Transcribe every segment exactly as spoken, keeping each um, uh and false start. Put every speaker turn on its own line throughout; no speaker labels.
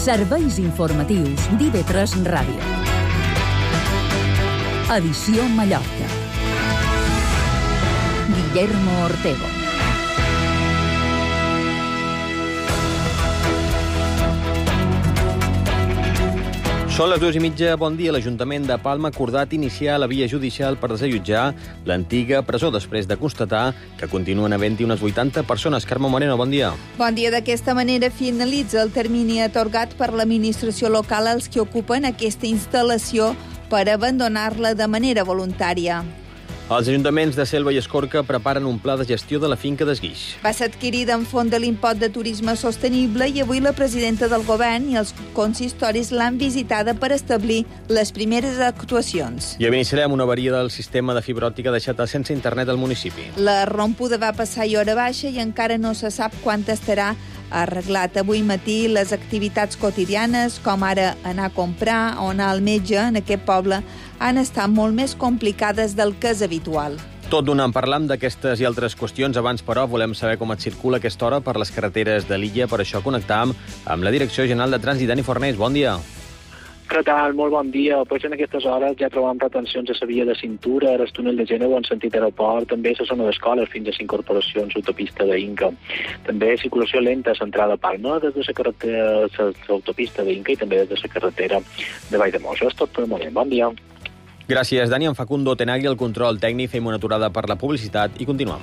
Serveis informatius d'I V tres Ràdio. Edició Mallorca. Guillermo Ortego.
Són les dues i mitja. Bon dia. L'Ajuntament de Palma ha acordat iniciar la via judicial per desallotjar l'antiga presó després de constatar que continuen havent-hi unes vuitanta persones. Carme Moreno, bon dia.
Bon dia. D'aquesta manera finalitza el termini atorgat per l'administració local als que ocupen aquesta instal·lació per abandonar-la de manera voluntària.
Els ajuntaments de Selva i Escorca preparen un pla de gestió de la finca d'Esguix.
Va ser adquirida en font de l'impost de turisme sostenible i avui la presidenta del govern i els consistoris l'han visitada per establir les primeres actuacions.
I a Benissanó, una avaria del sistema de fibra òptica ha deixat sense internet al municipi.
La rompuda va passar i hora baixa i encara no se sap quan estarà arreglat. Avui matí les activitats quotidianes, com ara anar a comprar o anar al metge en aquest poble, han estat molt més complicades del que és habitual.
Tot donant parlant d'aquestes i altres qüestions. Abans, però, volem saber com et circula a aquesta hora per les carreteres de l'illa. Per això connectàvem amb la Direcció General de Trànsit. Dani Fornés, bon dia.
Què tal? Molt bon dia. Pues en aquestes hores ja trobam retencions a la via de cintura, al túnel de Gènova en sentit aeroport, també a la zona d'escoles fins a les incorporacions a l'autopista d'Inca. També circulació lenta a l'entrada a Palma des de la carretera, l'autopista d'Inca i també des de la carretera de Valldemossa. És tot per el moment. Bon dia.
Gràcies, Dani. En Facundo Tenagli, el control tècnic. Fem una aturada per la publicitat i continuem.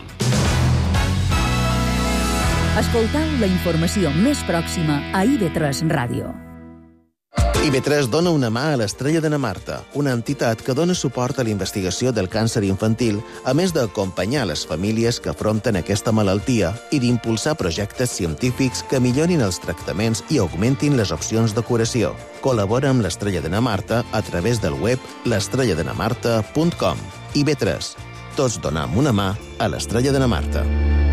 Escoltau la informació més pròxima a I V tres Ràdio.
I V tres dona una mà a l'Estrella de na Marta, una entitat que dona suport a la investigació del càncer infantil, a més d'acompanyar les famílies que afronten aquesta malaltia i d'impulsar projectes científics que millorin els tractaments i augmentin les opcions de curació. Col·labora amb l'Estrella de na Marta a través del web l'estrella de na marta punt com. I V tres. Tots donam una mà a l'Estrella de na Marta.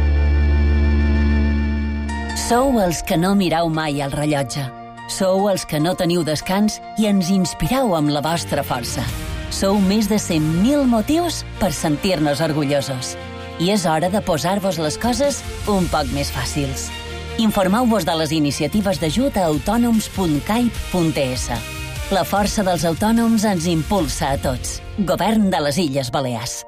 Sou els que no mirau mai al rellotge. Sou els que no teniu descans i ens inspireu amb la vostra força. Sou més de cent mil motius per sentir-nos orgullosos. I és hora de posar-vos les coses un poc més fàcils. Informeu-vos de les iniciatives d'ajut a autònoms punt caip punt es. La força dels autònoms ens impulsa a tots. Govern de les Illes Balears.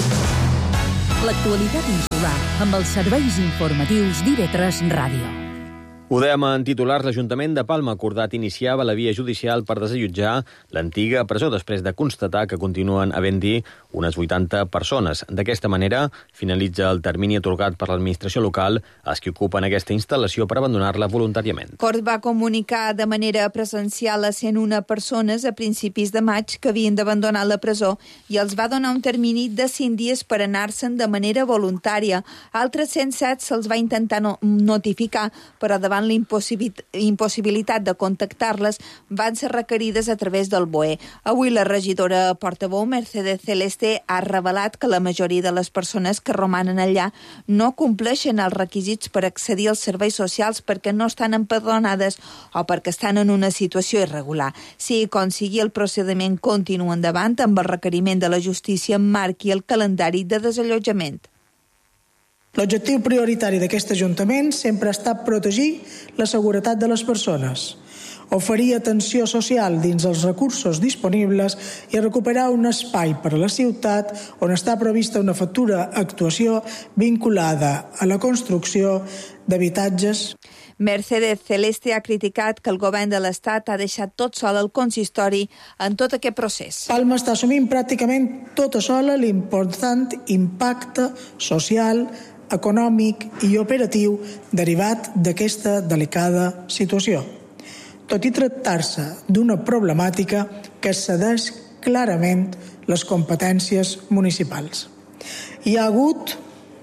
L'actualitat insular amb els serveis informatius d'I V tres Ràdio.
Ho dèiem en titulars, l'Ajuntament de Palma ha acordat iniciava la via judicial per desallotjar l'antiga presó després de constatar que continuen havent-hi unes vuitanta persones. D'aquesta manera, finalitza el termini atorgat per l'administració local als que ocupen aquesta instal·lació per abandonar-la voluntàriament.
Cort va comunicar de manera presencial a cent una persones a principis de maig que havien d'abandonar la presó i els va donar un termini de cinc dies per anar-se'n de manera voluntària. Altres cent set se'ls va intentar no notificar, però davant la impossibilitat de contactar-les van ser requerides a través del B O E. Avui la regidora portaveu Mercedes Celeste ha revelat que la majoria de les persones que romanen allà no compleixen els requisits per accedir als serveis socials perquè no estan empadronades o perquè estan en una situació irregular. Sigui com sigui, el procediment continua endavant amb el requeriment de la justícia marqui el calendari de desallotjament.
L'objectiu prioritari d'aquest Ajuntament sempre ha estat protegir la seguretat de les persones, oferir atenció social dins els recursos disponibles i recuperar un espai per a la ciutat on està prevista una futura actuació vinculada a la construcció d'habitatges.
Mercedes Celeste ha criticat que el govern de l'Estat ha deixat tot sol el consistori en tot aquest procés.
Palma està assumint pràcticament tota sola l'important impacte social, econòmic i operatiu derivat d'aquesta delicada situació, tot i tractar-se d'una problemàtica que excedeix clarament les competències municipals. Hi ha hagut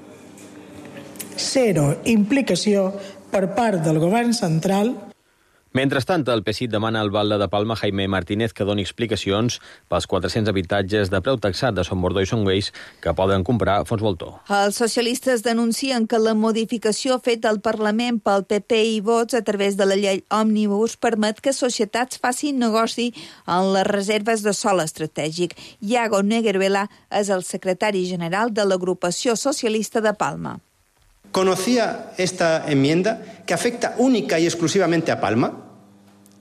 zero implicació per part del govern central.
Mentrestant, el P S I C demana al Valde de Palma Jaime Martínez que doni explicacions pels quatre-cents habitatges de preu taxat de Son Bordó i Son Güells que poden comprar fons voltor.
Els socialistes denuncien que la modificació feta al Parlament pel P P i Vots a través de la llei Òmnibus permet que societats facin negoci en les reserves de sòl estratègic. Iago Negueruela és el secretari general de l'agrupació socialista de Palma.
¿Conocía esta enmienda que afecta única y exclusivamente a Palma?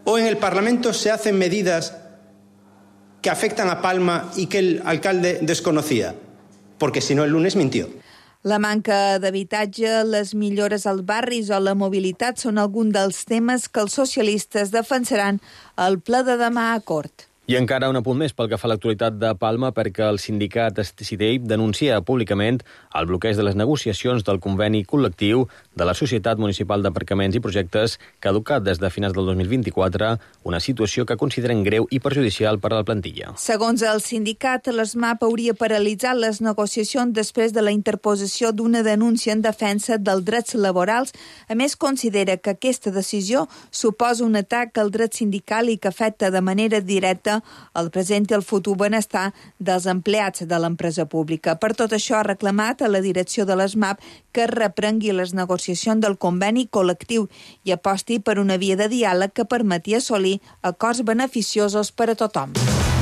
o en el Parlamento se hacen medidas que afectan a Palma y que el alcalde desconocía? Porque si no, el lunes mintió.
La manca d'habitatge, les millores als barris o la mobilitat són alguns dels temes que els socialistes defensaran al ple de demà a Cort.
I encara un apunt més pel que fa a l'actualitat de Palma, perquè el sindicat Citei denuncia públicament el bloqueig de les negociacions del conveni col·lectiu de la Societat Municipal d'Aparcaments i Projectes, caducat des de finals del dos mil vint-i-quatre, una situació que consideren greu i perjudicial per a la plantilla.
Segons el sindicat, l'ESMAP hauria paralitzat les negociacions després de la interposició d'una denúncia en defensa dels drets laborals. A més, considera que aquesta decisió suposa un atac al dret sindical i que afecta de manera directa el present i el futur benestar dels empleats de l'empresa pública. Per tot això, ha reclamat a la direcció de l'ESMAP que reprengui les negociacions del conveni col·lectiu i aposti per una via de diàleg que permeti assolir acords beneficiosos per a tothom.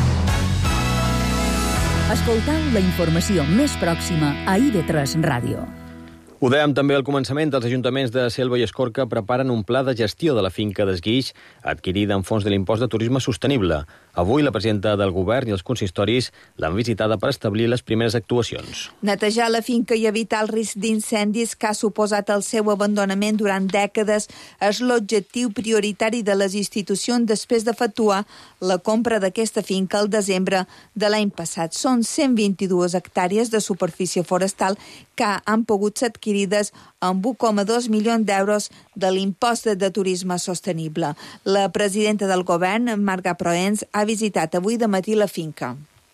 Escoltau la informació més pròxima a I V tres Ràdio.
Ho dèiem també al començament, els ajuntaments de Selva i Escorca preparen un pla de gestió de la finca d'Esguix adquirida en fons de l'impost de turisme sostenible. Avui la presidenta del govern i els consistoris l'han visitada per establir les primeres actuacions.
Netejar la finca i evitar el risc d'incendis que ha suposat el seu abandonament durant dècades és l'objectiu prioritari de les institucions després d'efectuar la compra d'aquesta finca al desembre de l'any passat. Són cent vint-i-dues hectàrees de superfície forestal que han pogut ser adquirides amb un coma dos milions d'euros de l'impost de turisme sostenible. La presidenta del govern, Marga Proens, ha visitat avui de matí la finca.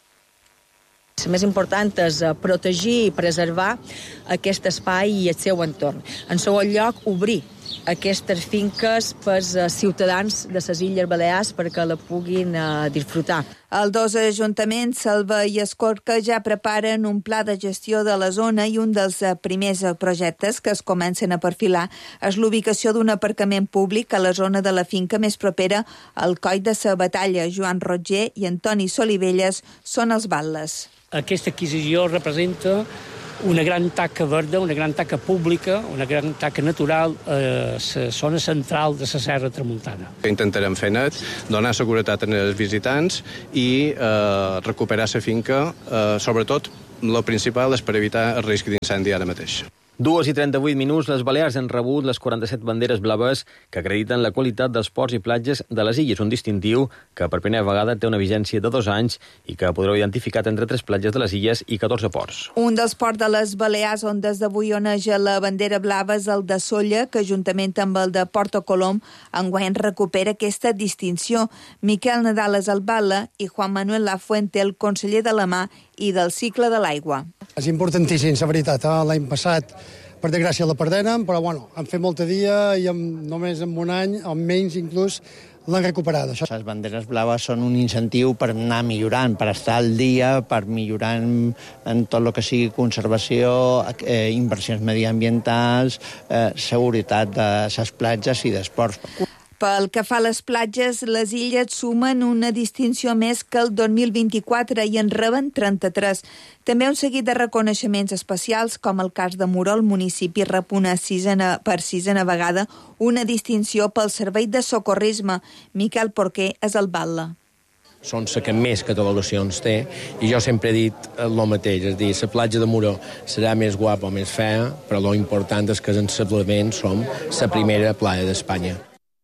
El més important és protegir i preservar aquest espai i el seu entorn. En segon lloc, obrir aquestes finques pels ciutadans de les Illes Balears perquè la puguin uh, disfrutar.
Els dos ajuntaments, Selva i Escorca, ja preparen un pla de gestió de la zona i un dels primers projectes que es comencen a perfilar és l'ubicació d'un aparcament públic a la zona de la finca més propera al coll de la Batalla. Joan Roger i Antoni Solivelles són els batlles.
Aquesta adquisició representa una gran taca verda, una gran taca pública, una gran taca natural a la zona central de la Serra Tramuntana.
Intentarem fer net, donar seguretat als visitants i eh, recuperar la finca, eh, sobretot el principal és per evitar el risc d'incendi ara mateix.
Dues i trenta-vuit minuts, les Balears han rebut les quaranta-set banderes blaves que acrediten la qualitat dels ports i platges de les illes, un distintiu que per primera vegada té una vigència de dos anys i que podreu identificar entre tres platges de les illes i catorze ports.
Un dels ports de les Balears on des d'avui oneja la bandera blava és el de Sóller, que juntament amb el de Porto Colom enguany recupera aquesta distinció. Miquel Nadal és el batlle i Juan Manuel Lafuente, el conseller de la Mà i del cicle de l'aigua.
És importantíssim, la veritat. Eh? L'any passat, per desgràcia, la perdenen, però bueno, han fet molta dia i amb, només en un any, o menys inclús, l'han recuperat. Això.
Les banderes blaves són un incentiu per anar millorant, per estar al dia, per millorar en, en tot el que sigui conservació, eh, inversions mediambientals, eh, seguretat de les platges i d'esports.
Pel que fa a les platges, les illes sumen una distinció més que el dos mil vint-i-quatre i en reben trenta-tres. També un seguit de reconeixements especials, com el cas de Muro, el municipi rep una sisena, per sisena vegada una distinció pel servei de socorrisme. Miquel Porquer és el batlle.
Són la que més catalogacions té, i jo sempre he dit el mateix, és a dir, la platja de Muro serà més guapa o més fea, però lo important és que sensiblement som la primera platja d'Espanya.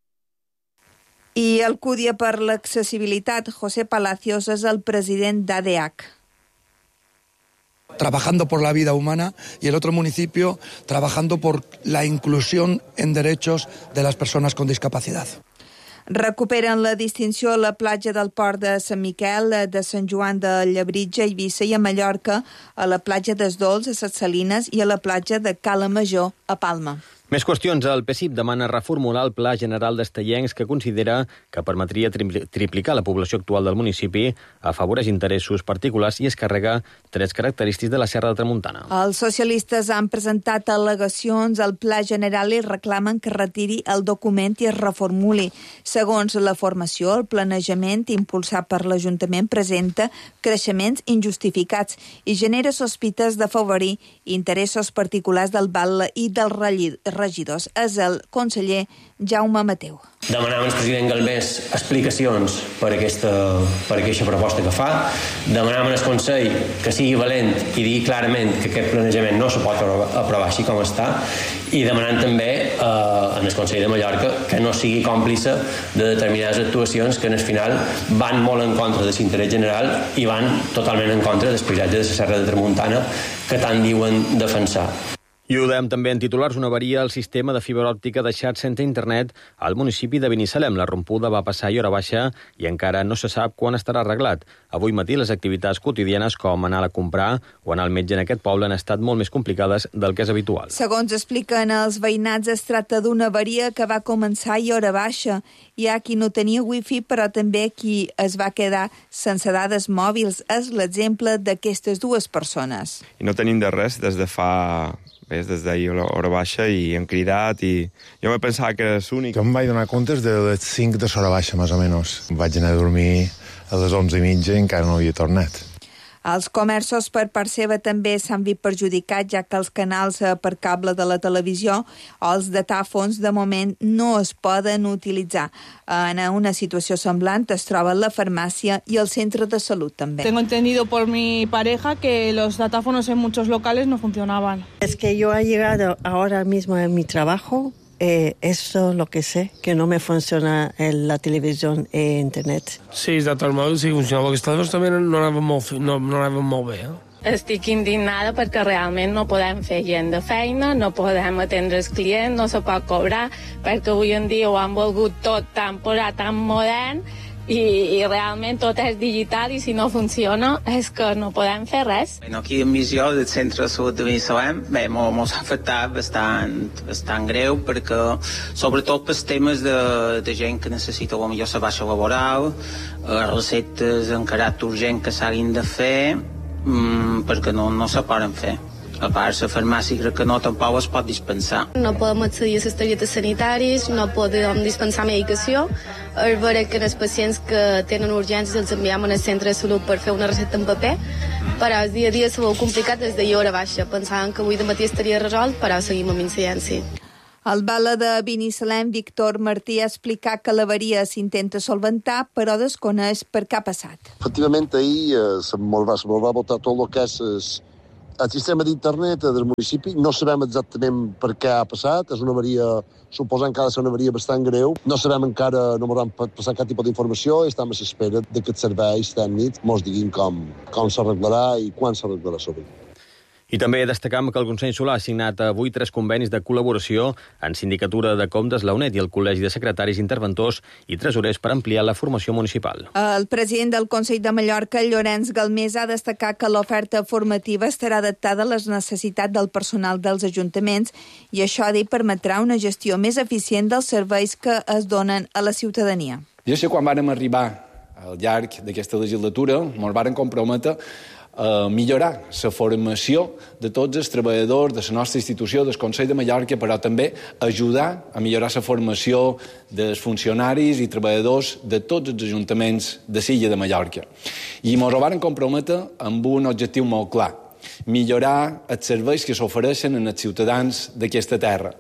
I Alcúdia per l'accessibilitat, José Palacios és el president d'A D H.
Trabajando por la vida humana, y el otro municipio trabajando por la inclusión en derechos de las personas con discapacidad.
Recuperen la distinció a la platja del Port de Sant Miquel, de Sant Joan de Llabritja, Eivissa i a Mallorca, a la platja d'Esdols, a Ses Salines i a la platja de Cala Major, a Palma.
Més qüestions. El P S I P demana reformular el Pla General d'Estellencs, que considera que permetria tri triplicar la població actual del municipi, afavoreix interessos particulars i es carrega trets característics de la Serra de Tramuntana.
Els socialistes han presentat al·legacions al Pla General i reclamen que retiri el document i es reformuli. Segons la formació, el planejament impulsat per l'Ajuntament presenta creixements injustificats i genera sospites d'afavorir interessos particulars del batlle i del regidors. És el conseller Jaume Mateu.
Demanàvem al president Galmés explicacions per aquesta, per aquesta proposta que fa. Demanàvem al Consell que sigui valent i digui clarament que aquest planejament no se pot aprovar així com està, i demanant també eh, en el Consell de Mallorca que no sigui còmplice de determinades actuacions que en el final van molt en contra de l'interès general i van totalment en contra del paisatge de la Serra de Tramuntana que tant diuen defensar.
I ho dèiem també en titulars, una avaria al sistema de fibra òptica deixat sense internet al municipi de Binissalem. La rompuda va passar i hora baixa i encara no se sap quan estarà arreglat. Avui matí les activitats quotidianes com anar a comprar o anar al metge en aquest poble han estat molt més complicades del que és habitual.
Segons expliquen els veïnats, es tracta d'una avaria que va començar i hora baixa. Hi ha qui no tenia wifi, però també qui es va quedar sense dades mòbils. És l'exemple d'aquestes dues persones.
I no tenim de res des de fa... és des d'ahir a l'hora baixa i han cridat i jo me pensava que era l'únic.
Jo em vaig donar compte de les cinc de l'hora baixa, més o menys. Vaig anar a dormir a les onze i mitja i encara no havia tornat.
Els comerços per part seva també s'han vist perjudicats, ja que els canals per cable de la televisió o els datàfons de moment no es poden utilitzar. En una situació semblant es troba la farmàcia i el centre de salut també.
Tengo entendido por mi pareja que los datáfonos en muchos locales no funcionaban.
Es que yo he llegado ahora mismo en mi trabajo. Eh, eso lo que sé, que no me funciona en la televisión e internet.
Sí, els datos mòbils sí funcionava, perquè els telèfons també no anaven molt, no, no anaven molt bé. Eh?
Estic indignada perquè realment no podem fer gent de feina, no podem atendre els clients, no se pot cobrar, perquè avui en dia ho han volgut tot tan posat, tan modern, i, i realment tot és digital i si no funciona és que no podem fer res.
Bueno, aquí en missió del centre de salut de Binissalem bé, ens ha afectat bastant, bastant greu perquè sobretot pels temes de, de gent que necessita la millor la baixa laboral, eh, receptes en caràcter urgent que s'hagin de fer mmm, perquè no, no se poden fer. A part, la farmàcia crec que no tampoc es pot dispensar.
No podem accedir a les targetes sanitaris, no podem dispensar medicació. És vera que els pacients que tenen urgències els enviem al centre de salut per fer una recepta en paper, però el dia a dia se veu complicat des d'ahir a hora baixa. Pensàvem que avui de matí estaria resolt, però seguim amb incidència.
El bala de Binissalem, Víctor Martí, ha explicat que l'avaria s'intenta solventar, però desconeix per què ha passat.
Efectivament, ahir eh, se me'l va, se me'l va botar tot el que és es... el sistema d'internet del municipi. No sabem exactament per què ha passat. És una avaria, suposant que ha de ser una avaria bastant greu. No sabem encara, no m'hauran passat cap tipus d'informació i estem a l'espera que aquests serveis tècnics mos diguin com, com s'arreglarà i quan s'arreglarà sobre.
I també destacam que el Consell Insular ha signat avui tres convenis de col·laboració en Sindicatura de Comptes, la U N E D i el Col·legi de Secretaris, Interventors i Tresorers per ampliar la formació municipal.
El president del Consell de Mallorca, Llorenç Galmés, ha destacat que l'oferta formativa estarà adaptada a les necessitats del personal dels ajuntaments i això, ha dit, permetrà una gestió més eficient dels serveis que es donen a la ciutadania.
Jo sé quan vàrem arribar al llarg d'aquesta legislatura, ens vàrem comprometre a millorar la formació de tots els treballadors de la nostra institució, del Consell de Mallorca, però també ajudar a millorar la formació dels funcionaris i treballadors de tots els ajuntaments de l'illa de Mallorca. I ens ho vàrem comprometre amb un objectiu molt clar: millorar els serveis que s'ofereixen als ciutadans d'aquesta terra.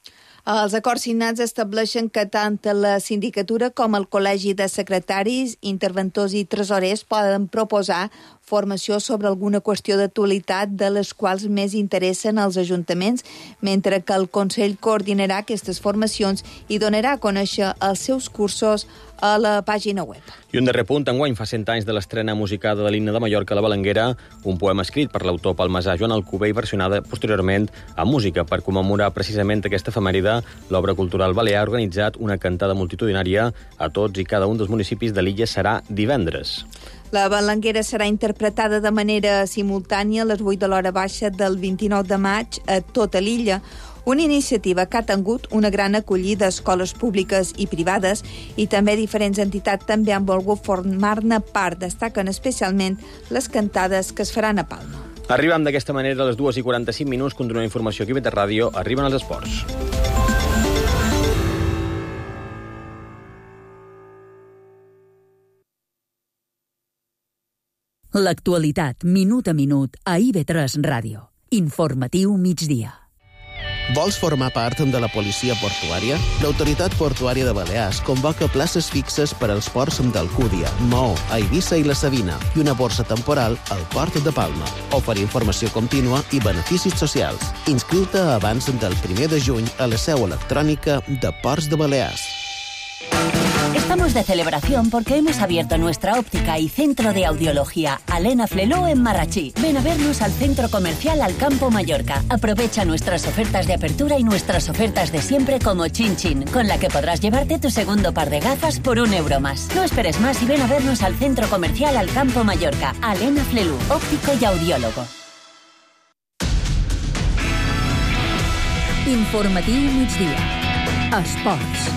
Els acords signats estableixen que tant la sindicatura com el Col·legi de Secretaris, Interventors i Tresorers poden proposar formació sobre alguna qüestió d'actualitat de les quals més interessen als ajuntaments, mentre que el Consell coordinarà aquestes formacions i donarà a conèixer els seus cursos a la pàgina web.
I un darrer punt, enguany fa cent anys de l'estrena musicada de l'himne de Mallorca, La Balanguera, un poema escrit per l'autor palmesà Joan Alcover i versionada posteriorment a música. Per commemorar precisament aquesta efemèride, l'obra cultural balear ha organitzat una cantada multitudinària a tots i cada un dels municipis de l'illa. Serà divendres.
La Balanguera serà interpretada de manera simultània a les vuit de l'hora baixa del vint-i-nou de maig a tota l'illa. Una iniciativa que ha tingut una gran acollida a escoles públiques i privades i també diferents entitats també han volgut formar-ne part. Destaquen especialment les cantades que es faran a Palma.
Arribem d'aquesta manera a les dues i quaranta-cinc minuts. Continua la informació aquí a B T Ràdio. Arriben els esports.
L'actualitat, minut a minut, a I V tres Ràdio. Informatiu migdia.
Vols formar part de la policia portuària? L'Autoritat Portuària de Balears convoca places fixes per als ports d'Alcúdia, Maó, Eivissa i la Sabina i una borsa temporal al Port de Palma. Oferir informació contínua i beneficis socials. Inscriu-te abans del primer de juny a la seu electrònica de Ports de Balears.
Estamos de celebración porque hemos abierto nuestra óptica y centro de audiología Alena Fleló en Marrachí. Ven a vernos al centro comercial Alcampo Mallorca. Aprovecha nuestras ofertas de apertura y nuestras ofertas de siempre como Chin Chin, con la que podrás llevarte tu segundo par de gafas por un euro más. No esperes más y ven a vernos al centro comercial Alcampo Mallorca. Alena Flelú, óptico y audiólogo.
Informatiu migdia. Esports.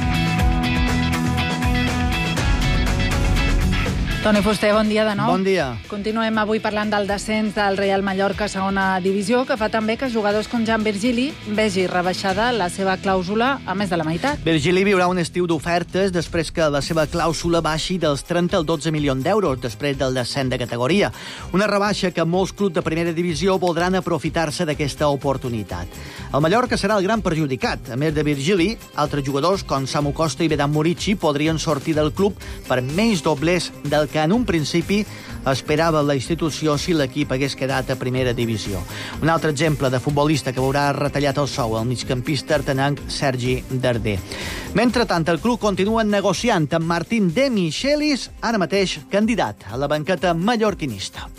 Toni Fuster, bon dia de nou.
Bon dia.
Continuem avui parlant del descens del Real Mallorca a segona divisió, que fa també que jugadors com Jan Virgili vegi rebaixada la seva clàusula a més de la meitat.
Virgili viurà un estiu d'ofertes després que la seva clàusula baixi dels trenta al dotze milions d'euros després del descens de categoria. Una rebaixa que molts clubs de primera divisió voldran aprofitar-se d'aquesta oportunitat. El Mallorca serà el gran perjudicat. A més de Virgili, altres jugadors com Samu Costa i Vedan Murici podrien sortir del club per menys doblers del que en un principi esperava la institució si l'equip hagués quedat a primera divisió. Un altre exemple de futbolista que veurà retallat el sou, el migcampista artenenc Sergi Darder. Mentrestant, el club continua negociant amb Martín de Michelis, ara mateix candidat a la banqueta mallorquinista.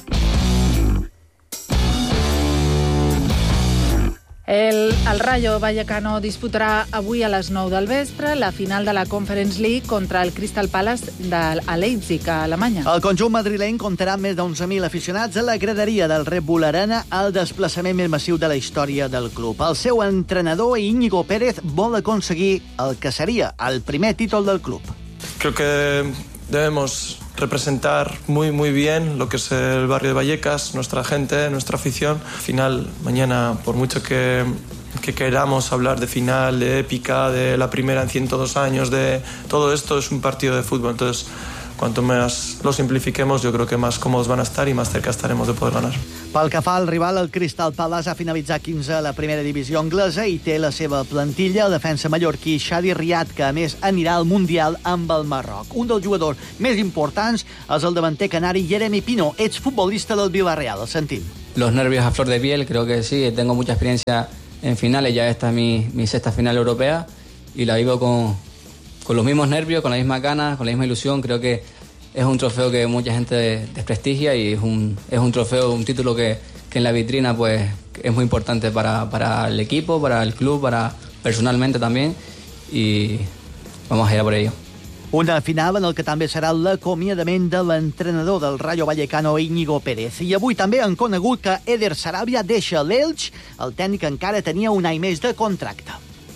El, el Rayo Vallecano disputarà avui a les nou del vespre la final de la Conference League contra el Crystal Palace de, a Leipzig, a Alemanya.
El conjunt madrileny comptarà amb més d'onze mil aficionats a la graderia del Red Bull Arena, el desplaçament més massiu de la història del club. El seu entrenador, Íñigo Pérez, vol aconseguir el que seria el primer títol del club.
Creo que debemos representar muy muy bien lo que es el barrio de Vallecas, nuestra gente, nuestra afición. Al final, mañana, por mucho que, que queramos hablar de final, de épica, de la primera en ciento dos años, de todo esto, es un partido de fútbol. Entonces, cuanto más lo simplifiquemos, yo creo que más cómodos van a estar y más cerca estaremos de poder ganar.
Pel que fa al rival, el Crystal Palace ha finalitzat quinze a la primera divisió anglesa i té la seva plantilla el defensa mallorquí Shadi Riad, que a més anirà al Mundial amb el Marroc. Un dels jugadors més importants és el davanter canari Jeremy Pino, exfutbolista del Villarreal. El sentim.
Los nervios a flor de piel, creo que sí, tengo mucha experiencia en finales, ya esta es mi, mi sexta final europea y la vivo con, con los mismos nervios, con la misma ganas, con la misma ilusión. Creo que es un trofeo que mucha gente desprestigia y es un, es un trofeo, un título que, que en la vitrina pues es muy importante para, para el equipo, para el club, para personalmente también, y vamos a ir a por ello.
Una final en el que també serà l'acomiadament de l'entrenador del Rayo Vallecano, Íñigo Pérez. I avui també han conegut que Eder Sarabia deixa l'Elx. El tècnic encara tenia un any més de contracte.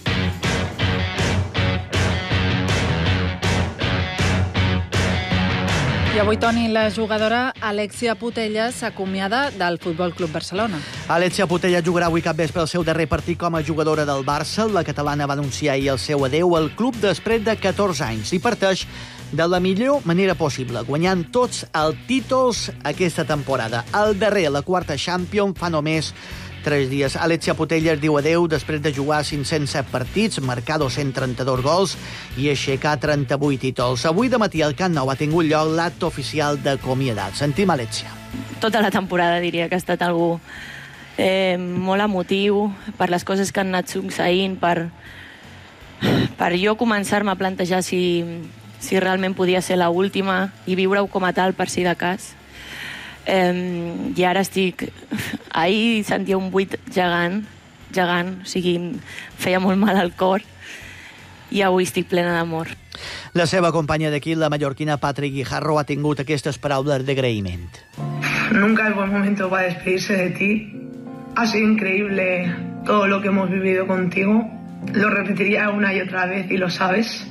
I avui, Toni, la jugadora Alexia Putellas s'acomiada del Futbol Club Barcelona.
Alexia Putellas jugarà avui capvespre el seu darrer partit com a jugadora del Barça. La catalana va anunciar ahir el seu adeu al club després de catorze anys i parteix de la millor manera possible, guanyant tots els títols aquesta temporada. El darrer, la quarta Champions, fa només tres dies. Alexia Putellas diu adeu després de jugar cinc-cents set partits, marcar dos-cents trenta-dos gols i aixecar trenta-vuit títols. Avui de matí al Camp Nou ha tingut lloc l'acte oficial d'acomiadat. Sentim Alexia.
Tota la temporada diria que ha estat algú eh, molt emotiu per les coses que han anat succeint, per, per jo començar-me a plantejar si, si realment podia ser l'última i viure-ho com a tal per si de cas. Um, i ara estic... Ahir sentia un buit gegant, gegant, o sigui, feia molt mal al cor, i avui estic plena d'amor.
La seva companya d'equip, la mallorquina Patri Guijarro, ha tingut aquestes paraules d'agraïment.
Nunca es buen momento para despedirse de ti. Ha sido increíble todo lo que hemos vivido contigo. Lo repetiría una y otra vez y lo sabes.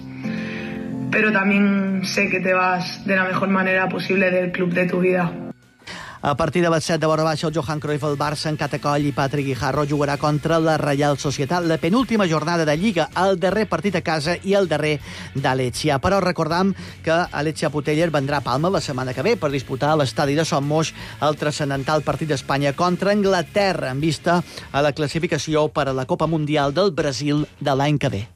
Pero también sé que te vas de la mejor manera posible del club de tu vida.
A partir de les set de vora baixa, el Johan Cruyff, el Barça, en Catacoll i Patrick Guijarro jugarà contra la Reial Societat. La penúltima jornada de Lliga, el darrer partit a casa i el darrer d'Aletxia. Però recordam que Aletxia Puteller vendrà a Palma la setmana que ve per disputar a l'estadi de Son Moix el transcendental partit d'Espanya contra Anglaterra en vista a la classificació per a la Copa Mundial del Brasil de l'any que ve.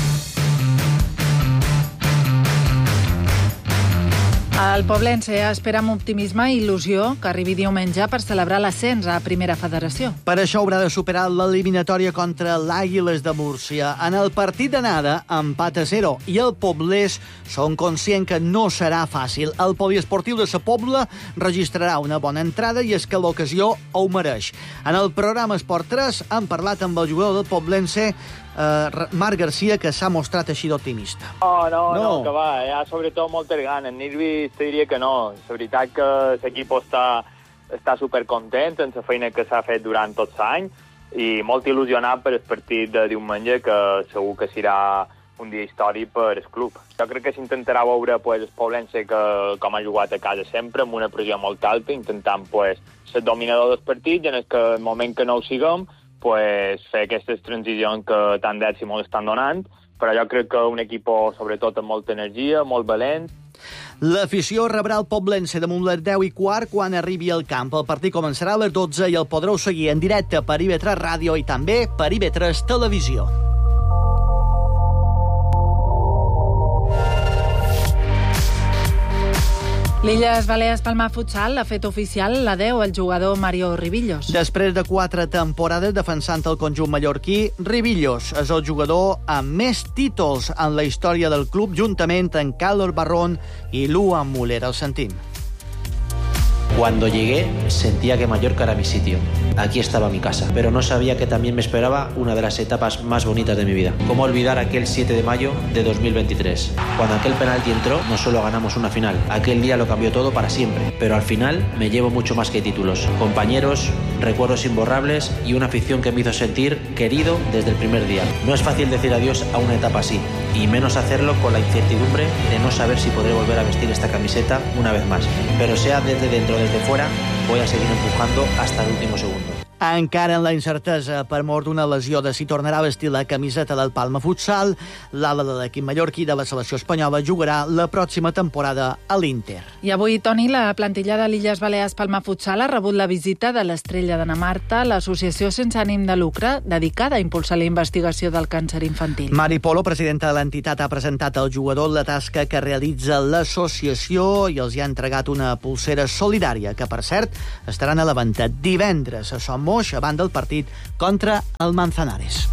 El Poblense espera amb optimisme i il·lusió que arribi diumenge per celebrar l'ascens a Primera Federació.
Per això haurà de superar l'eliminatòria contra l'Àguiles de Múrcia. En el partit d'anada, empat a zero, i el Poblés són conscients que no serà fàcil. El poliesportiu de Sa Pobla registrarà una bona entrada i és que l'ocasió ho mereix. En el programa Esport tres han parlat amb el jugador del Poblense, Uh, Marc Garcia, que s'ha mostrat així d'optimista.
No, no, no,
no,
que va, hi ha sobretot moltes ganes. Nervis te diria que no. La veritat que l'equip està, està supercontent amb la feina que s'ha fet durant tot l'any i molt il·lusionat per el partit de diumenge, que segur que serà un dia històric per el club. Jo crec que s'intentarà veure pues, el Poblense que, com ha jugat a casa sempre, amb una pressió molt alta, intentant pues, ser dominador dels partits, en el, que, el moment que no ho siguem, pues, fer aquestes transicions que tant d'èxit molt estan donant, però jo crec que un equip, sobretot, amb molta energia, molt valent.
L'afició rebrà el Poblense damunt les deu i quart quan arribi al camp. El partit començarà a les dotze i el podreu seguir en directe per I V tres Ràdio i també per I V tres Televisió.
L'Illes Balears Palma Futsal ha fet oficial l'adeu al jugador Mario Ribillos.
Després de quatre temporades defensant el conjunt mallorquí, Ribillos és el jugador amb més títols en la història del club, juntament amb Carlos Barrón i Luan Muller. El sentim.
Cuando llegué, sentía que Mallorca era mi sitio. Aquí estaba mi casa. Pero no sabía que también me esperaba una de las etapas más bonitas de mi vida. ¿Cómo olvidar aquel siete de mayo de dos mil veintitrés? Cuando aquel penalti entró, no solo ganamos una final. Aquel día lo cambió todo para siempre. Pero al final me llevo mucho más que títulos. Compañeros, recuerdos imborrables y una afición que me hizo sentir querido desde el primer día. No es fácil decir adiós a una etapa así. Y menos hacerlo con la incertidumbre de no saber si podré volver a vestir esta camiseta una vez más. Pero sea desde dentro o desde fuera, voy a seguir empujando hasta el último segundo.
Encara en la incertesa per mort d'una lesió de si tornarà a vestir la camiseta del Palma Futsal, l'ala de l'equip mallorquí de la selecció espanyola jugarà la pròxima temporada a l'Inter.
I avui, Toni, la plantilla de l'Illes Balears Palma Futsal ha rebut la visita de l'Estrella d'Anna Marta, l'associació sense ànim de lucre dedicada a impulsar la investigació del càncer infantil.
Mari Polo, presidenta de l'entitat, ha presentat al jugador la tasca que realitza l'associació i els hi ha entregat una pulsera solidària que, per cert, estaran a la venda divendres a Son Moix abans del partit contra el Manzanares.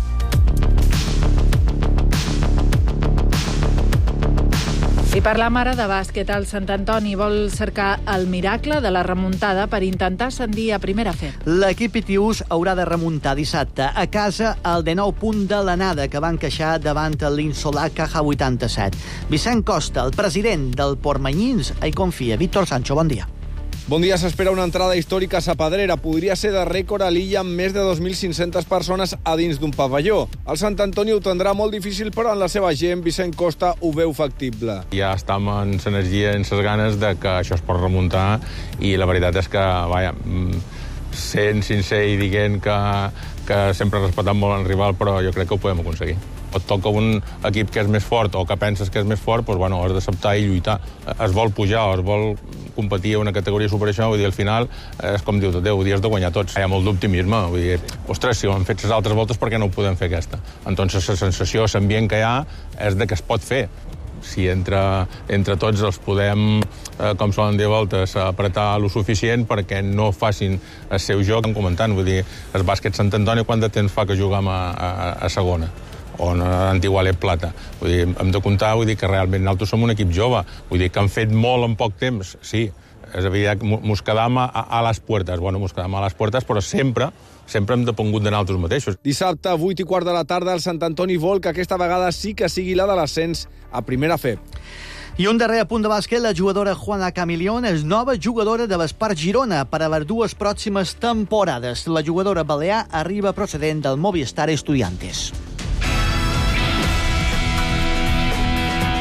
I parlam ara de bàsquet. El Sant Antoni vol cercar el miracle de la remuntada per intentar ascendir a Primera F E B.
L'equip Pitiús haurà de remuntar dissabte a casa el dinou punt de l'anada que van queixar davant l'Insolà Caja vuitanta-set. Vicent Costa, el president del Portmanyins, hi confia. Víctor Sancho, bon dia.
Bon dia, s'espera una entrada històrica a Sapadrera. Podria ser de rècord a l'illa amb més de dos mil cinc-centes persones a dins d'un pavelló. El Sant Antoni ho tindrà molt difícil, però en la seva gent, Vicent Costa, ho veu factible.
Ja estem en l'energia, en les ganes de que això es pot remuntar i la veritat és que, vaja, sent sincer i dient que, que sempre respectem molt el rival, però jo crec que ho podem aconseguir. Et toca un equip que és més fort o que penses que és més fort, doncs, bueno, has d'acceptar i lluitar. Es vol pujar o es vol competir a una categoria superior a això, vull dir, al final és com diu tot Déu, dies de guanyar tots. Hi ha molt d'optimisme, vull dir, ostres, si ho han fet les altres voltes, per què no ho podem fer aquesta? Entonces, la sensació, l'ambient que hi ha, és de que es pot fer. Si entre, entre tots els podem, eh, com solen dir voltes, apretar lo suficient perquè no facin el seu joc, com comentant, vull dir, el bàsquet Sant Antoni quant de temps fa que juguem a, a, a segona? O en Antigualet Plata. Vull dir, hem de comptar, vull dir que realment nosaltres som un equip jove, vull dir que han fet molt en poc temps, sí, és evident que mos quedam a, a les puertes, bueno, mos quedam a les puertes, però sempre, sempre hem depengut de nosaltres mateixos.
Dissabte, vuit i quart de la tarda, el Sant Antoni vol que aquesta vegada sí que sigui la de l'ascens a Primera F E B.
I un darrer apunt de bàsquet, la jugadora Juana Camilión és nova jugadora de l'Espart Girona per a les dues pròximes temporades. La jugadora balear arriba procedent del Movistar Estudiantes.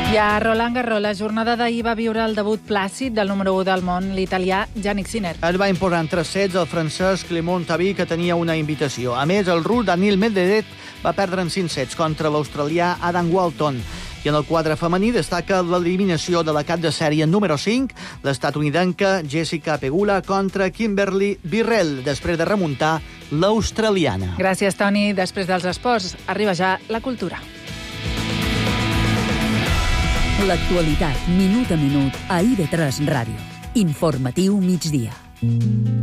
I a Roland Garros, la jornada d'ahir va viure el debut plàcid del número u del món, l'italià Jannik Sinner.
Es va imposar en tres sets el francès Clément Tavy, que tenia una invitació. A més, el rus Daniil Medvedev va perdre en cinc sets contra l'australià Adam Walton. I en el quadre femení destaca l'eliminació de la cap de sèrie número cinc, l'estatunidenca Jessica Pegula contra Kimberly Birrell, després de remuntar l'australiana.
Gràcies, Toni. Després dels esports, arriba ja la cultura.
L'actualitat, minut a minut, a I V tres Ràdio. Informatiu migdia.